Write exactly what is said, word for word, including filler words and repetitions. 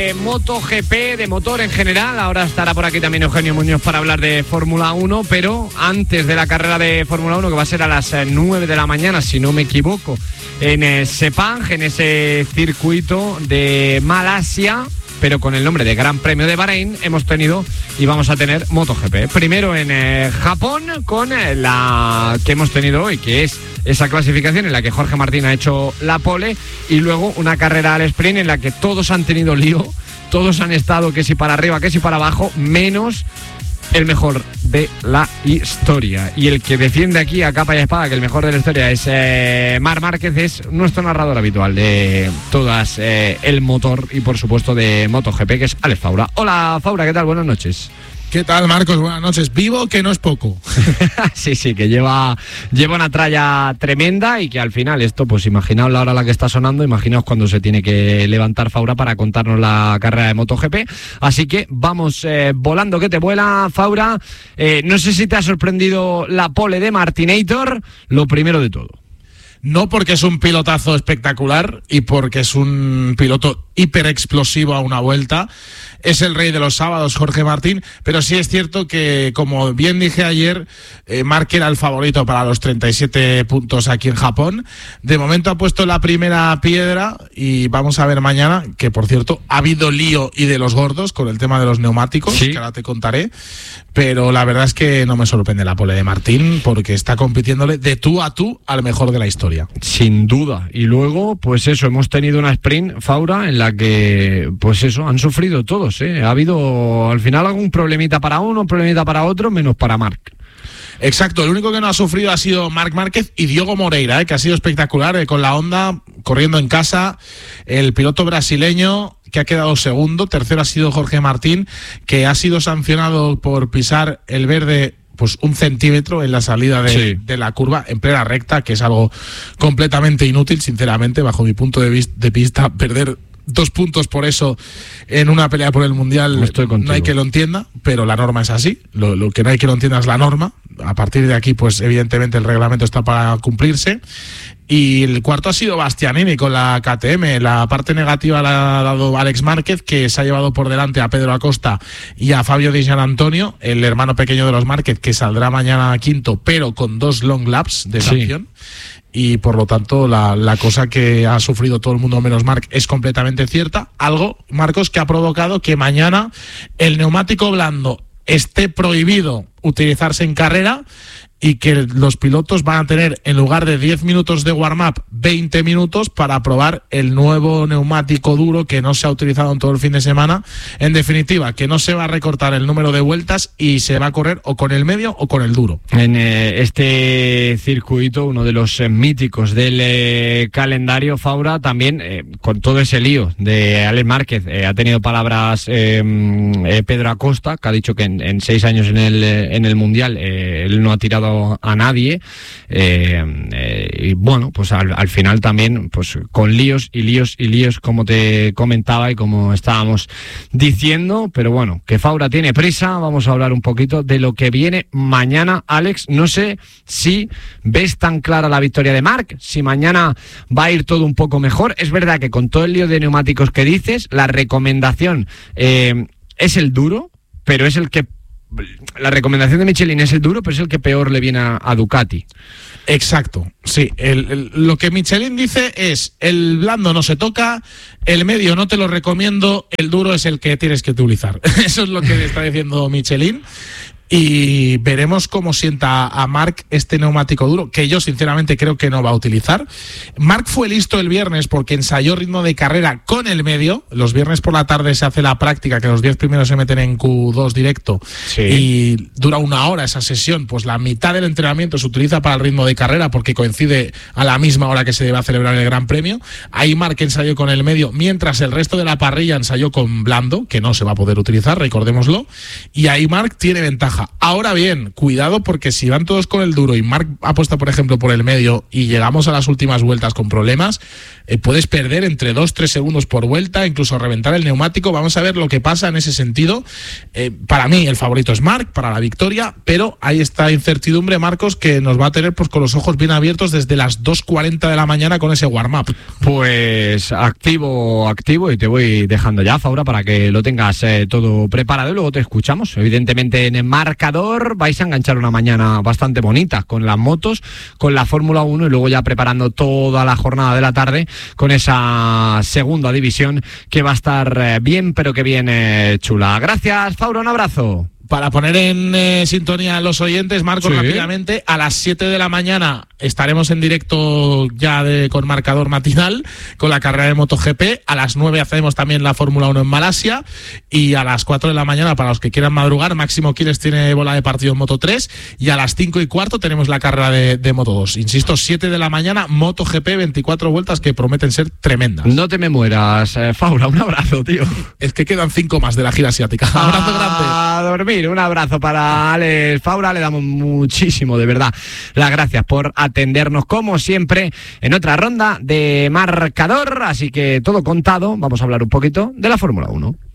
De MotoGP, de motor en general. Ahora estará por aquí también Eugenio Muñoz para hablar de Fórmula uno, pero antes de la carrera de Fórmula uno, que va a ser a las nueve de la mañana, si no me equivoco, en Sepang, en ese circuito de Malasia, pero con el nombre de Gran Premio de Bahrein, hemos tenido y vamos a tener MotoGP. Primero en eh, Japón, con eh, la que hemos tenido hoy, que es esa clasificación en la que Jorge Martín ha hecho la pole, y luego una carrera al sprint en la que todos han tenido lío, todos han estado que si para arriba, que si para abajo, menos el mejor de la historia. Y el que defiende aquí a capa y espada que el mejor de la historia es eh, Marc Márquez, es nuestro narrador habitual de todas eh, el motor y por supuesto de MotoGP, que es Alex Faura. Hola Faura, ¿qué tal? Buenas noches. ¿Qué tal, Marcos? Buenas noches. Vivo, que no es poco. Sí, sí, que lleva, lleva una tralla tremenda y que al final esto, pues imaginaos la hora a la que está sonando, imaginaos cuando se tiene que levantar Faura para contarnos la carrera de MotoGP. Así que vamos eh, volando que te vuela, Faura. Eh, no sé si te ha sorprendido la pole de Martinator, lo primero de todo. No, porque es un pilotazo espectacular y porque es un piloto hiper explosivo a una vuelta. Es el rey de los sábados, Jorge Martín, pero sí es cierto que, como bien dije ayer, eh, Marc era el favorito para los treinta y siete puntos aquí en Japón. De momento ha puesto la primera piedra y vamos a ver mañana, que por cierto ha habido lío y de los gordos con el tema de los neumáticos, sí, que ahora te contaré, pero la verdad es que no me sorprende la pole de Martín porque está compitiéndole de tú a tú al mejor de la historia. Sin duda. Y luego, pues eso, hemos tenido una sprint, Faura, en la que, pues eso, han sufrido todos, ¿eh? Ha habido al final algún problemita para uno, problemita para otro, menos para Marc. Exacto, el único que no ha sufrido ha sido Marc Márquez y Diogo Moreira, ¿eh? Que ha sido espectacular, ¿eh? Con la Honda, corriendo en casa, el piloto brasileño que ha quedado segundo. Tercero ha sido Jorge Martín, que ha sido sancionado por pisar el verde pues un centímetro en la salida de, sí. de la curva en plena recta, que es algo completamente inútil, sinceramente, bajo mi punto de, vista, de vista, perder dos puntos por eso en una pelea por el Mundial no hay que lo entienda, pero la norma es así. Lo, lo que no hay que lo entienda es la norma. A partir de aquí, pues evidentemente el reglamento está para cumplirse. Y el cuarto ha sido Bastianini con la K T M. La parte negativa la ha dado Alex Márquez, que se ha llevado por delante a Pedro Acosta y a Fabio Di Gianantonio, el hermano pequeño de los Márquez, que saldrá mañana quinto, pero con dos long laps de sanción. Sí. Y por lo tanto la, la cosa que ha sufrido todo el mundo menos Marc es completamente cierta. Algo, Marcos, que ha provocado que mañana el neumático blando esté prohibido utilizarse en carrera y que los pilotos van a tener, en lugar de diez minutos de warm-up, veinte minutos para probar el nuevo neumático duro que no se ha utilizado en todo el fin de semana. En definitiva, que no se va a recortar el número de vueltas y se va a correr o con el medio o con el duro. En eh, este circuito, uno de los eh, míticos del eh, calendario, Faura, también eh, con todo ese lío de Alex Márquez, eh, ha tenido palabras eh, eh, Pedro Acosta, que ha dicho que en, en seis años en el, eh, en el Mundial eh, él no ha tirado a nadie, eh, eh, y bueno, pues al, al final también pues con líos y líos y líos, como te comentaba y como estábamos diciendo, pero bueno, que Faura tiene prisa. Vamos a hablar un poquito de lo que viene mañana. Alex, no sé si ves tan clara la victoria de Marc, si mañana va a ir todo un poco mejor. Es verdad que con todo el lío de neumáticos que dices, la recomendación eh, es el duro, pero es el que la recomendación de Michelin es el duro, pero es el que peor le viene a, a Ducati. Exacto, sí. El, el, lo que Michelin dice es: el blando no se toca, el medio no te lo recomiendo, el duro es el que tienes que utilizar. Eso es lo que le está diciendo Michelin. Y veremos cómo sienta a Marc este neumático duro, que yo sinceramente creo que no va a utilizar. Marc fue listo el viernes porque ensayó ritmo de carrera con el medio. Los viernes por la tarde se hace la práctica, que los diez primeros se meten en Q dos directo, sí, y dura una hora esa sesión. Pues la mitad del entrenamiento se utiliza para el ritmo de carrera porque coincide a la misma hora que se debe celebrar el Gran Premio. Ahí Marc ensayó con el medio, mientras el resto de la parrilla ensayó con blando, que no se va a poder utilizar, recordémoslo. Y ahí Marc tiene ventaja. ventaja. Ahora bien, cuidado porque si van todos con el duro y Marc apuesta, por ejemplo, por el medio y llegamos a las últimas vueltas con problemas, eh, puedes perder entre dos tres segundos por vuelta, incluso reventar el neumático. Vamos a ver lo que pasa en ese sentido. Eh, para mí el favorito es Marc para la victoria, pero hay esta incertidumbre, Marcos, que nos va a tener pues con los ojos bien abiertos desde las dos cuarenta de la mañana con ese warm-up. Pues activo, activo, y te voy dejando ya, Faura, para que lo tengas eh, todo preparado y luego te escuchamos. Evidentemente en el marcador vais a enganchar una mañana bastante bonita con las motos, con la Fórmula uno y luego ya preparando toda la jornada de la tarde con esa segunda división que va a estar eh, bien, pero que bien eh, chula. Gracias, Faura, un abrazo. Para poner en eh, sintonía a los oyentes, Marcos, sí. rápidamente, a las siete de la mañana estaremos en directo ya de, con marcador matinal, con la carrera de MotoGP. A las nueve hacemos también la Fórmula uno en Malasia. Y a las cuatro de la mañana, para los que quieran madrugar, Máximo Quiles tiene bola de partido en Moto tres. Y a las cinco y cuarto tenemos la carrera de, de Moto dos. Insisto, siete de la mañana, MotoGP, veinticuatro vueltas que prometen ser tremendas. No te me mueras, eh, Faura, un abrazo, tío. Es que quedan cinco más de la gira asiática. Un abrazo grande. A dormir. Un abrazo para Alex Faura, le damos muchísimo, de verdad, las gracias por atendernos como siempre en otra ronda de marcador, así que todo contado, vamos a hablar un poquito de la Fórmula uno.